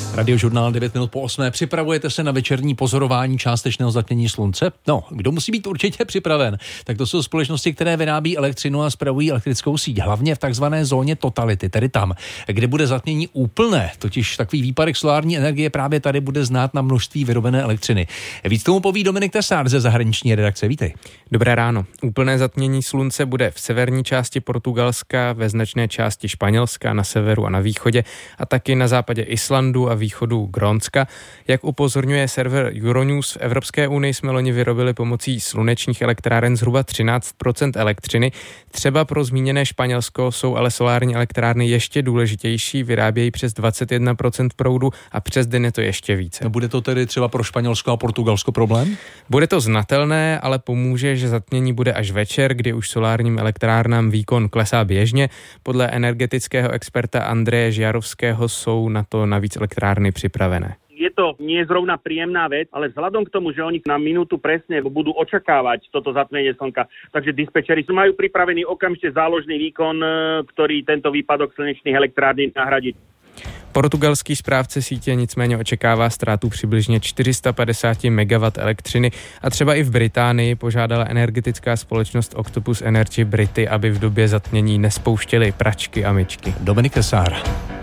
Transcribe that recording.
Radiožurnál 9 minut po 8. Připravujete se na večerní pozorování částečného zatmění slunce? No, kdo musí být určitě připraven? Tak to jsou společnosti, které vyrábí elektřinu a spravují elektrickou síť, hlavně v takzvané zóně totality, tedy tam, kde bude zatmění úplné. Totiž takový výpadek solární energie právě tady bude znát na množství vyrobené elektřiny. Víc tomu poví Dominik Tesár ze zahraniční redakce. Vítej. Dobré ráno. Úplné zatmění slunce bude v severní části Portugalska, ve značné části Španělska, na severu a na východě a taky na západě Islandu a východu Grónska. Jak upozorňuje server Euronews, v Evropské unii jsme loni vyrobili pomocí slunečních elektráren zhruba 13% elektřiny. Třeba pro zmíněné Španělsko jsou ale solární elektrárny ještě důležitější, vyrábějí přes 21% proudu a přes den je to ještě více. Bude to tedy třeba pro Španělsko a Portugalsko problém? Bude to znatelné, ale pomůže, že zatmění bude až večer, kdy už solárním elektrárnám výkon klesá běžně. Podle energetického experta Andreje Žiarovského jsou na to navíc elektrárny připravené. Je to nie zrovna príjemná vec, ale vzhľadom k tomu, že oni na minútu presne budú očakávať toto zatmenie slnka, takže dispečeri majú pripravený okamžite záložný výkon, ktorý tento výpadok slnečných elektrární nahradí. Portugalský správce sítě nicméně očekává ztrátu přibližně 450 MW elektřiny a třeba i v Británii požádala energetická společnost Octopus Energy Brity, aby v době zatmění nespouštěli pračky a myčky. Dominik Tesár.